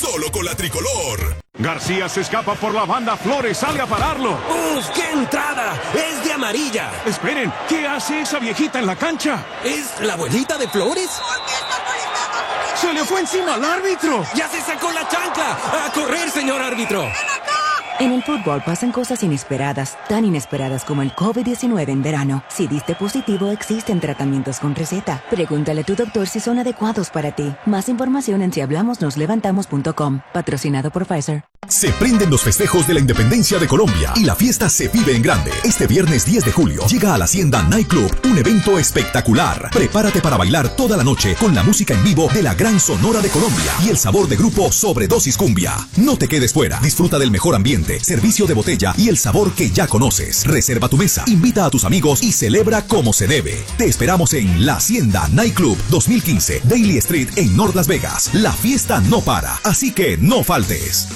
solo con la tricolor. García se escapa por la banda, Flores sale a pararlo. ¡Uf, qué entrada! ¡Es de amarilla! Esperen, ¿qué hace esa viejita en la cancha? ¿Es la abuelita de Flores? ¡Se le fue encima al árbitro! ¡Ya se sacó la chancla! ¡A correr, señor árbitro! En el fútbol pasan cosas inesperadas, tan inesperadas como el COVID-19 en verano. Si diste positivo, existen tratamientos con receta. Pregúntale a tu doctor si son adecuados para ti. Más información en sihablamosnoslevantamos.com. Patrocinado por Pfizer. Se prenden los festejos de la independencia de Colombia y la fiesta se vive en grande. Este viernes 10 de julio llega a la Hacienda Night Club un evento espectacular. Prepárate para bailar toda la noche con la música en vivo de la Gran Sonora de Colombia y el sabor de grupo Sobredosis Cumbia. No te quedes fuera. Disfruta del mejor ambiente, servicio de botella y el sabor que ya conoces. Reserva tu mesa, invita a tus amigos y celebra como se debe. Te esperamos en la Hacienda Night Club 2015, Daily Street en North Las Vegas. La fiesta no para, así que no faltes.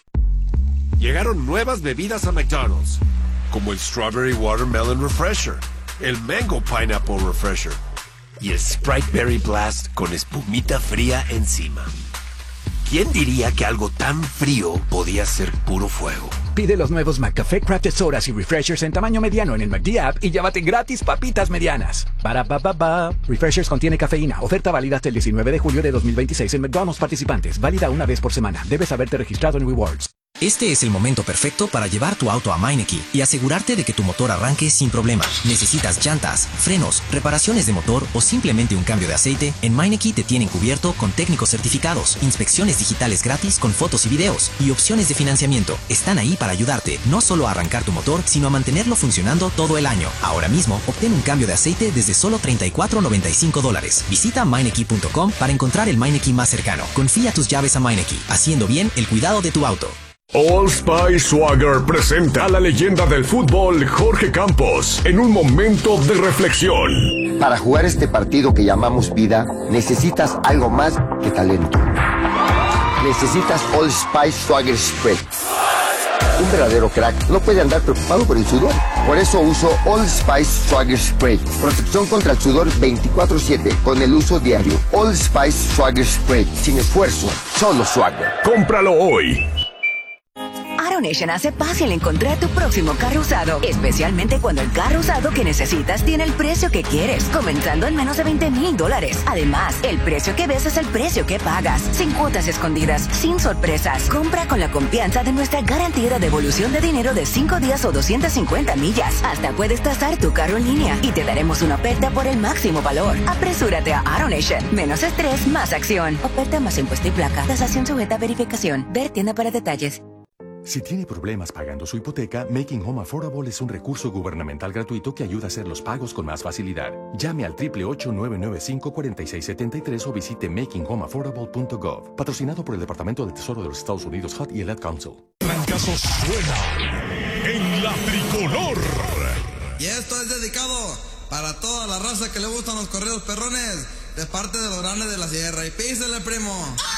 Llegaron nuevas bebidas a McDonald's, como el Strawberry Watermelon Refresher, el Mango Pineapple Refresher y el Sprite Berry Blast con espumita fría encima. ¿Quién diría que algo tan frío podía ser puro fuego? Pide los nuevos McCafé Crafted Sodas y Refreshers en tamaño mediano en el McD App y llévate gratis papitas medianas. Refreshers contiene cafeína. Oferta válida hasta el 19 de julio de 2026 en McDonald's participantes. Válida una vez por semana. Debes haberte registrado en Rewards. Este es el momento perfecto para llevar tu auto a Meineke y asegurarte de que tu motor arranque sin problema. ¿Necesitas llantas, frenos, reparaciones de motor o simplemente un cambio de aceite? En Meineke te tienen cubierto con técnicos certificados, inspecciones digitales gratis con fotos y videos y opciones de financiamiento. Están ahí para ayudarte, no solo a arrancar tu motor, sino a mantenerlo funcionando todo el año. Ahora mismo, obtén un cambio de aceite desde solo $34.95. Visita Meineke.com para encontrar el Meineke más cercano. Confía tus llaves a Meineke, haciendo bien el cuidado de tu auto. Old Spice Swagger presenta a la leyenda del fútbol Jorge Campos en un momento de reflexión. Para jugar este partido que llamamos vida, necesitas algo más que talento. Necesitas Old Spice Swagger Spray. Un verdadero crack no puede andar preocupado por el sudor. Por eso uso Old Spice Swagger Spray. Protección contra el sudor 24/7 con el uso diario. Old Spice Swagger Spray. Sin esfuerzo, solo swagger. ¡Cómpralo hoy! AutoNation hace fácil encontrar tu próximo carro usado, especialmente cuando el carro usado que necesitas tiene el precio que quieres, comenzando en menos de $20,000. Además, el precio que ves es el precio que pagas, sin cuotas escondidas, sin sorpresas. Compra con la confianza de nuestra garantía de devolución de dinero de 5 días o 250 millas. Hasta puedes tasar tu carro en línea y te daremos una oferta por el máximo valor. Apresúrate a AutoNation. Menos estrés, más acción. Oferta más impuesto y placa. Tasación sujeta a verificación. Ver tienda para detalles. Si tiene problemas pagando su hipoteca, Making Home Affordable es un recurso gubernamental gratuito que ayuda a hacer los pagos con más facilidad. Llame al 888-995-4673 o visite makinghomeaffordable.gov. Patrocinado por el Departamento del Tesoro de los Estados Unidos, HUD y el Ad Council. Trancazo suena en la tricolor. Y esto es dedicado para toda la raza que le gustan los corridos perrones, de parte de los grandes de la sierra. Y písele, primo.